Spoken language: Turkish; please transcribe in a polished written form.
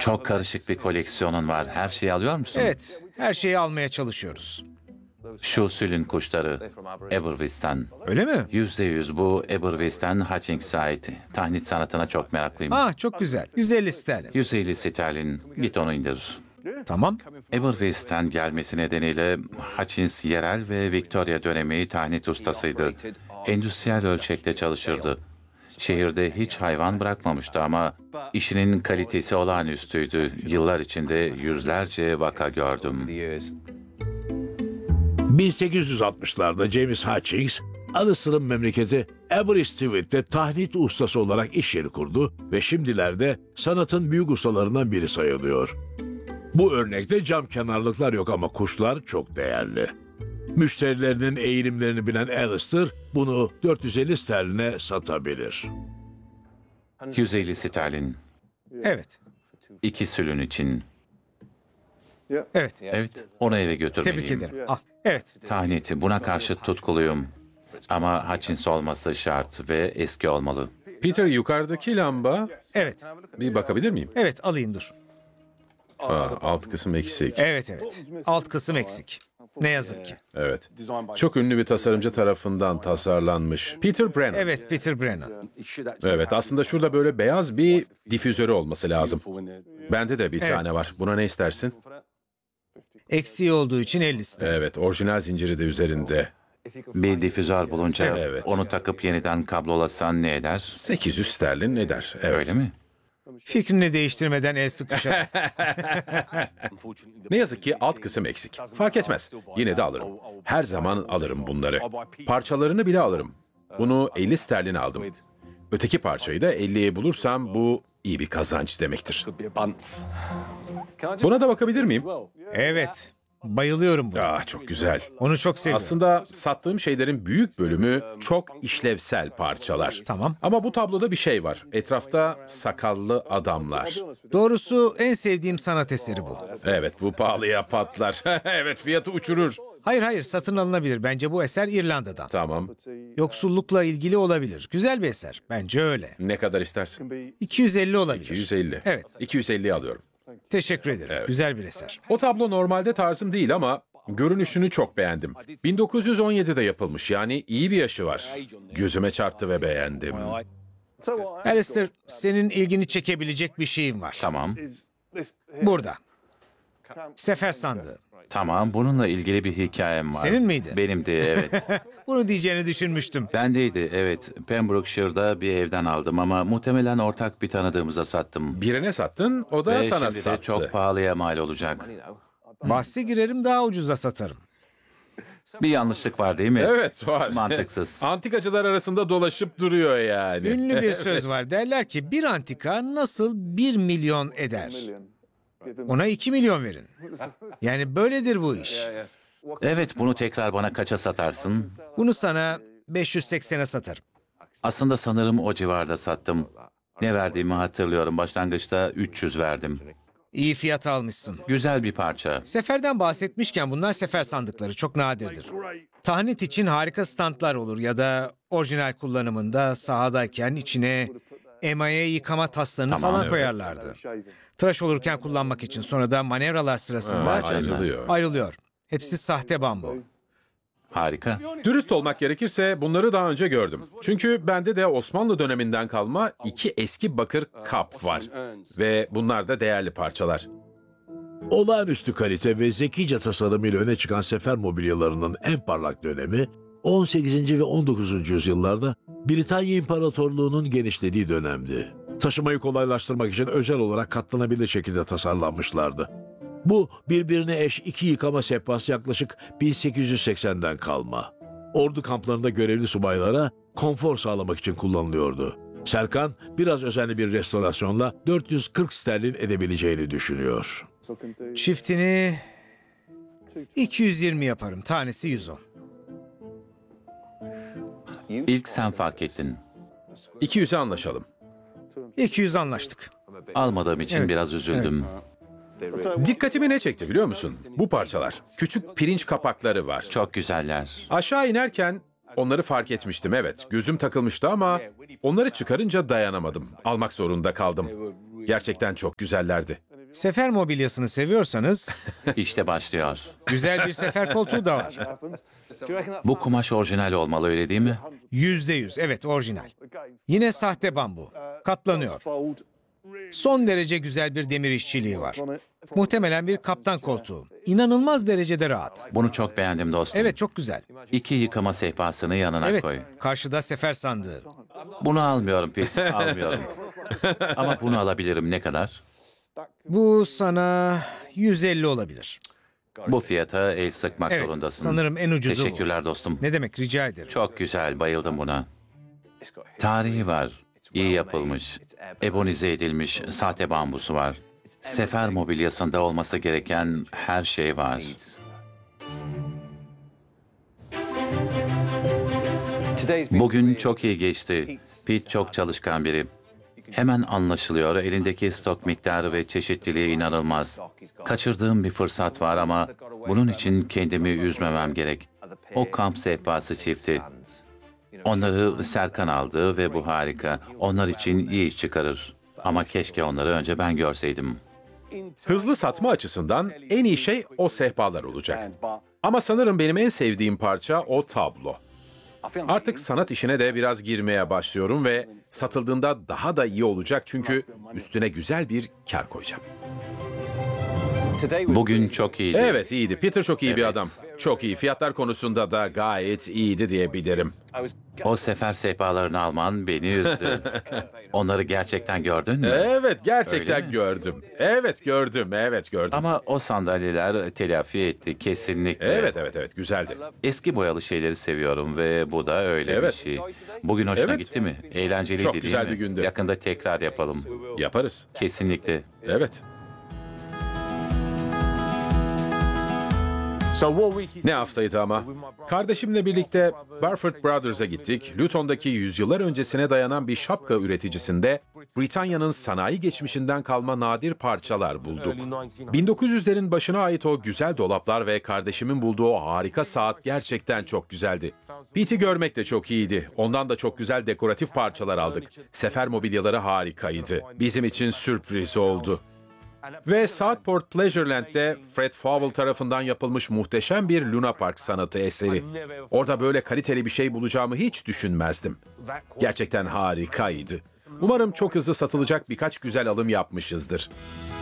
Çok karışık bir koleksiyonun var. Her şeyi alıyor musun? Evet, her şeyi almaya çalışıyoruz. Şu sülün kuşları Eberwis'ten. Öyle mi? %100 bu Eberwis'ten Hutchings'e ait. Tahnit sanatına çok meraklıyım. Ah, çok güzel. 150 sterlin. 150 sterlin. Git onu indir. Tamam. Eberwis'ten gelmesi nedeniyle Hutchins yerel ve Victoria dönemi tahnit ustasıydı. Endüstriyel ölçekte çalışırdı. Şehirde hiç hayvan bırakmamıştı ama işinin kalitesi olağanüstüydü. Yıllar içinde yüzlerce vaka gördüm. 1860'larda James Hutchings, Alistair'ın memleketi Aberystwyth'te tahnit ustası olarak iş yeri kurdu ve şimdilerde sanatın büyük ustalarından biri sayılıyor. Bu örnekte cam kenarlıklar yok ama kuşlar çok değerli. Müşterilerinin eğilimlerini bilen Alistair bunu 450 sterline satabilir. 150 sterlin. Evet. 2 sülün için. Evet. Evet, onu eve götürmeliyim. Tebrik ederim. Al. Evet. Tahniti buna karşı tutkuluyum. Ama Hutchins olması şart ve eski olmalı. Peter, yukarıdaki lamba, Evet. bir bakabilir miyim? Evet, alayım dur. Alt kısım eksik. Evet. Alt kısım eksik. Ne yazık ki. Evet. Çok ünlü bir tasarımcı tarafından tasarlanmış. Peter Brennan. Evet, Peter Brennan. Evet, aslında şurada böyle beyaz bir difüzörü olması lazım. Bende de bir tane var. Buna ne istersin? Eksiği olduğu için 50 sterlin. Evet, orijinal zinciri de üzerinde. Bir difüzör bulunca Evet. onu takıp yeniden kablolasan ne eder? 800 sterlin eder. Evet. Öyle mi? Fikrini değiştirmeden el sıkışar. Ne yazık ki alt kısım eksik. Fark etmez. Yine de alırım. Her zaman alırım bunları. Parçalarını bile alırım. Bunu 50 sterline aldım. Öteki parçayı da 50'ye bulursam bu iyi bir kazanç demektir. Buna da bakabilir miyim? Evet. Bayılıyorum buna. Ah, çok güzel. Onu çok seviyorum. Aslında sattığım şeylerin büyük bölümü çok işlevsel parçalar. Tamam. Ama bu tabloda bir şey var. Etrafta sakallı adamlar. Doğrusu en sevdiğim sanat eseri bu. Evet, bu pahalıya patlar. Evet, fiyatı uçurur. Hayır, satın alınabilir. Bence bu eser İrlanda'dan. Tamam. Yoksullukla ilgili olabilir. Güzel bir eser. Bence öyle. Ne kadar istersin? 250 olabilir. 250. Evet. 250'yi alıyorum. Teşekkür ederim. Güzel bir eser. O tablo normalde tarzım değil ama görünüşünü çok beğendim. 1917'de yapılmış, yani iyi bir yaşı var. Gözüme çarptı ve beğendim. Alistair, senin ilgini çekebilecek bir şeyim var. Tamam. Burada. Sefer sandığı. Tamam, bununla ilgili bir hikayem var. Senin miydi? Benimdi, evet. Bunu diyeceğini düşünmüştüm. Bendeydi, evet. Pembrokeshire'da bir evden aldım ama muhtemelen ortak bir tanıdığımıza sattım. Birine sattın, o da Ve sana şimdi de sattı. çok pahalıya mal olacak. Bahse girerim, daha ucuza satarım. Bir yanlışlık var değil mi? Evet, var. Mantıksız. Antikacılar arasında dolaşıp duruyor yani. Ünlü bir söz var. Derler ki bir antika nasıl 1 milyon eder? Ona 2 milyon verin. Yani böyledir bu iş. Evet, bunu tekrar bana kaça satarsın? Bunu sana 580'e satarım. Aslında sanırım o civarda sattım. Ne verdiğimi hatırlıyorum. Başlangıçta 300 verdim. İyi fiyat almışsın. Güzel bir parça. Seferden bahsetmişken bunlar sefer sandıkları. Çok nadirdir. Tahnit için harika standlar olur ya da orijinal kullanımında sahadayken içine emaye yıkama taslarını Tamam, falan evet. koyarlardı. Tıraş olurken kullanmak için, sonra da manevralar sırasında Ayrılıyor. ayrılıyor. Hepsi sahte bambu. Harika. Dürüst olmak gerekirse bunları daha önce gördüm. Çünkü bende de Osmanlı döneminden kalma 2 eski bakır kap var. Ve bunlar da değerli parçalar. Olağanüstü kalite ve zekice tasarımıyla öne çıkan sefer mobilyalarının en parlak dönemi 18. ve 19. yüzyıllarda Britanya İmparatorluğu'nun genişlediği dönemdi. Taşımayı kolaylaştırmak için özel olarak katlanabilir şekilde tasarlanmışlardı. Bu birbirine eş 2 yıkama sehpası yaklaşık 1880'den kalma. Ordu kamplarında görevli subaylara konfor sağlamak için kullanılıyordu. Serkan biraz özenli bir restorasyonla 440 sterlin edebileceğini düşünüyor. Çiftini 220 yaparım. Tanesi 110. İlk sen fark ettin. 200'e anlaşalım. 200 anlaştık. Almadığım için Evet, biraz üzüldüm. Dikkatimi ne çekti biliyor musun? Bu parçalar. Küçük pirinç kapakları var. Çok güzeller. Aşağı inerken onları fark etmiştim, evet. Gözüm takılmıştı ama onları çıkarınca dayanamadım. Almak zorunda kaldım. Gerçekten çok güzellerdi. Sefer mobilyasını seviyorsanız İşte başlıyor. güzel bir sefer koltuğu da var. Bu kumaş orijinal olmalı, öyle değil mi? %100, evet, orijinal. Yine sahte bambu. Katlanıyor. Son derece güzel bir demir işçiliği var. Muhtemelen bir kaptan koltuğu. İnanılmaz derecede rahat. Bunu çok beğendim dostum. Evet, çok güzel. 2 yıkama sehpasını yanına Evet, koy. karşıda sefer sandığı. Bunu almıyorum Pete, almıyorum. Ama bunu alabilirim. Ne kadar? Bu sana 150 olabilir. Bu fiyata el sıkmak Evet, zorundasın. sanırım en ucuzu bu. Teşekkürler dostum. Ne demek, rica ederim. Çok güzel, bayıldım buna. Tarihi var, iyi yapılmış, ebonize edilmiş sahte bambusu var. Sefer mobilyasında olması gereken her şey var. Bugün çok iyi geçti. Pete çok çalışkan biri. Hemen anlaşılıyor, elindeki stok miktarı ve çeşitliliği inanılmaz. Kaçırdığım bir fırsat var ama bunun için kendimi üzmemem gerek. O kamp sehpası çifti. Onları Serkan aldı ve bu harika. Onlar için iyi iş çıkarır. Ama keşke onları önce ben görseydim. Hızlı satma açısından en iyi şey o sehpalar olacak. Ama sanırım benim en sevdiğim parça o tablo. Artık sanat işine de biraz girmeye başlıyorum ve satıldığında daha da iyi olacak çünkü üstüne güzel bir kar koyacağım. Bugün çok iyiydi. Evet, iyiydi. Peter çok iyi bir Evet. adam. Çok iyi. Fiyatlar konusunda da gayet iyiydi diyebilirim. O sefer sehpalarını alman beni üzdü. Onları gerçekten gördün mü? Evet, gerçekten Öyle mi? gördüm. Evet, gördüm. Evet, gördüm. Ama o sandalyeler telafi etti kesinlikle. Evet, güzeldi. Eski boyalı şeyleri seviyorum ve bu da öyle Evet. bir şey. Bugün hoşuna Evet. gitti mi? Eğlenceliydi Çok değil güzel mi? bir gündü. Yakında tekrar yapalım. Yaparız. Kesinlikle. Evet. Ne haftaydı ama? Kardeşimle birlikte Burford Brothers'a gittik. Luton'daki yüzyıllar öncesine dayanan bir şapka üreticisinde Britanya'nın sanayi geçmişinden kalma nadir parçalar bulduk. 1900'lerin başına ait o güzel dolaplar ve kardeşimin bulduğu o harika saat gerçekten çok güzeldi. Pete'i görmek de çok iyiydi. Ondan da çok güzel dekoratif parçalar aldık. Sefer mobilyaları harikaydı. Bizim için sürpriz oldu. Ve Southport Pleasureland'de Fred Fowell tarafından yapılmış muhteşem bir Luna Park sanatı eseri. Orada böyle kaliteli bir şey bulacağımı hiç düşünmezdim. Gerçekten harikaydı. Umarım çok hızlı satılacak birkaç güzel alım yapmışızdır.